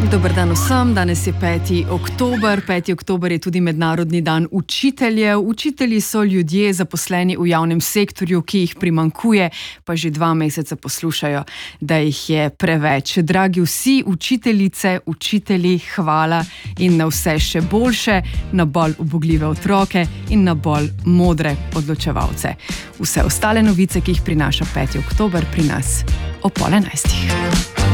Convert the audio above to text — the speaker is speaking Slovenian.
Dober dan vsem, danes je 5. oktober. 5. oktober je tudi mednarodni dan učiteljev. Učitelji so ljudje zaposleni v javnem sektorju, ki jih primanjkuje, pa že 2 meseca poslušajo, da jih je preveč. Dragi vsi učiteljice, učitelji, hvala in na vse še boljše, na bolj ubogljive otroke in na bolj modre odločevalce. Vse ostale novice, ki jih prinaša 5. oktober pri nas ob 10:30.